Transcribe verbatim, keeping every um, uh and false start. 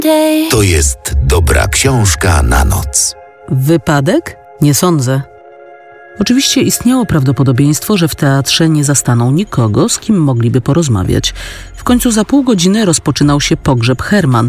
To jest dobra książka na noc. Wypadek? Nie sądzę. Oczywiście istniało prawdopodobieństwo, że w teatrze nie zastaną nikogo, z kim mogliby porozmawiać. W końcu za pół godziny rozpoczynał się pogrzeb Herman,